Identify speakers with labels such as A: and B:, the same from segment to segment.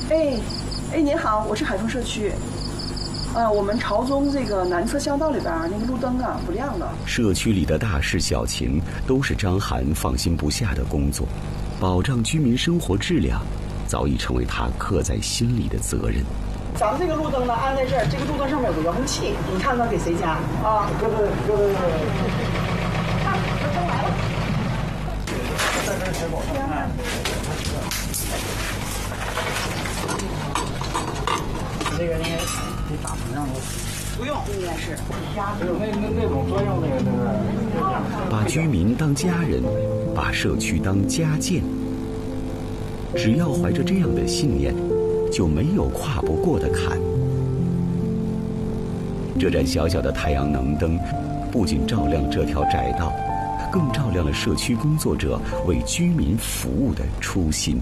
A: 您好，我是海丰社区。我们朝中这个南侧巷道里边那个路灯啊不亮了。
B: 社区里的大事小情都是张涵放心不下的工作，保障居民生活质量，早已成为他刻在心里的责任。
A: 咱们这个路灯呢安在这儿，这个路灯上面有个遥控器，你看看给谁家啊？这灯来了。在这儿结果。
C: 这个应该得打成样子，
A: 不用，应该是
C: 那种作用，那个
B: 把居民当家人，把社区当家建。只要怀着这样的信念，就没有跨不过的坎。这盏小小的太阳能灯，不仅照亮这条窄道，更照亮了社区工作者为居民服务的初心。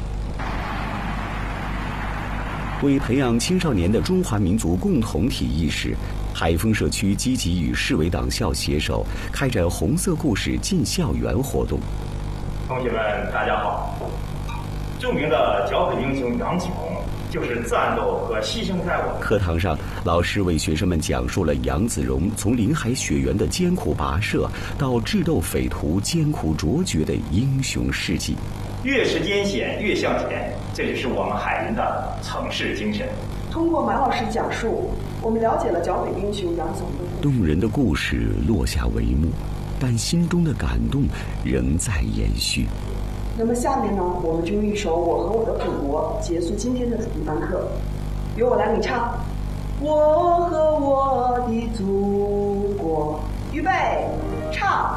B: 为培养青少年的中华民族共同体意识，海丰社区积极与市委党校携手开展红色故事进校园活动。
D: 同学们大家好，著名的剿匪英雄杨启红就是战斗和牺牲在我们。
B: 课堂上，老师为学生们讲述了杨子荣从林海雪原的艰苦跋涉到智斗匪徒艰苦卓绝的英雄事迹。
D: 越是艰险越向前，这就是我们海人的城市精神。
A: 通过马老师讲述，我们了解了剿匪英雄杨子荣的
B: 动人的故事落下帷幕，但心中的感动仍在延续。
A: 那么下面呢，我们就用一首《我和我的祖国》结束今天的主题班课，由我来领唱。我和我的祖国，预备，唱。